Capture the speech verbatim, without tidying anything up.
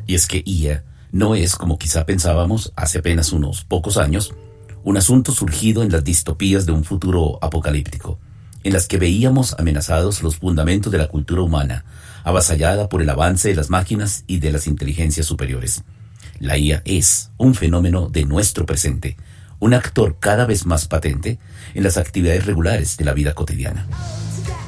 Y es que I A no es, como quizá pensábamos hace apenas unos pocos años, un asunto surgido en las distopías de un futuro apocalíptico, en las que veíamos amenazados los fundamentos de la cultura humana, avasallada por el avance de las máquinas y de las inteligencias superiores. La I A es un fenómeno de nuestro presente, un actor cada vez más patente en las actividades regulares de la vida cotidiana.